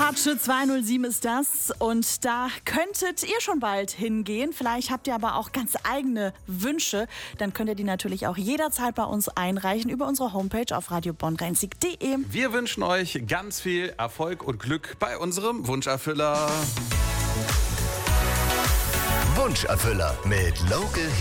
Patsche 207 ist das und da könntet ihr schon bald hingehen. Vielleicht habt ihr aber auch ganz eigene Wünsche. Dann könnt ihr die natürlich auch jederzeit bei uns einreichen über unsere Homepage auf radiobonn-rhein-sieg.de. Wir wünschen euch ganz viel Erfolg und Glück bei unserem Wunscherfüller. Wunscherfüller mit Local